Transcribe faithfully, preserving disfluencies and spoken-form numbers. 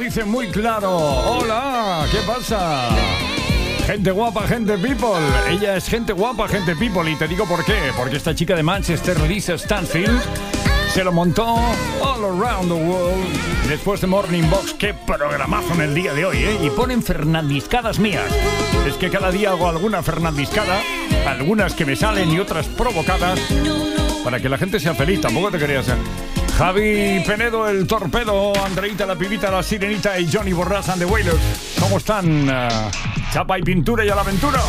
dice muy claro. Hola, ¿qué pasa? Gente guapa, gente people. Ella es gente guapa, gente people. Y te digo por qué. Porque esta chica de Manchester, Lisa Stanfield, se lo montó all around the world después de Morning Box. Qué programazo en el día de hoy, ¿eh? Y ponen fernandiscadas mías. Es que cada día hago alguna fernandiscada, algunas que me salen y otras provocadas, para que la gente sea feliz. Tampoco te quería hacer. Javi Penedo, el torpedo, Andreita, la pibita, la sirenita y Johnny Borrás and the Wailers. ¿Cómo están? Uh, chapa y pintura y a la aventura.